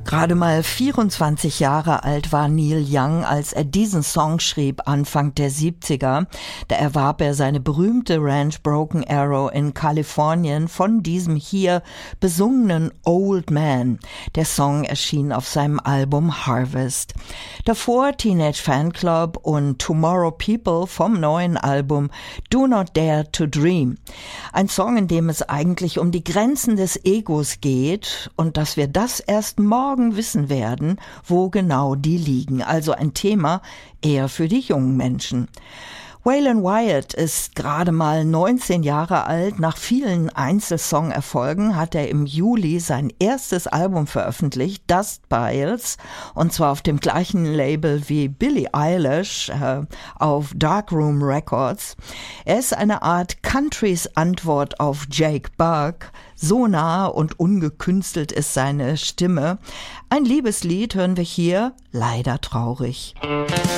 Gerade mal 24 Jahre alt war Neil Young, als er diesen Song schrieb, Anfang der 70er. Da erwarb er seine berühmte Ranch Broken Arrow in Kalifornien von diesem hier besungenen Old Man. Der Song erschien auf seinem Album Harvest. Davor Teenage Fanclub und Tomorrow People vom neuen Album Do Not Dare to Dream. Ein Song, in dem es eigentlich um die Grenzen des Egos geht und dass wir das erst morgen wissen werden, wo genau die liegen. Also ein Thema eher für die jungen Menschen. Waylon Wyatt ist gerade mal 19 Jahre alt. Nach vielen Einzelsong-Erfolgen hat er im Juli sein erstes Album veröffentlicht, Dust Piles, und zwar auf dem gleichen Label wie Billie Eilish, auf Darkroom Records. Er ist eine Art Countrys Antwort auf Jake Bugg. So nah und ungekünstelt ist seine Stimme. Ein Liebeslied hören wir hier, leider traurig.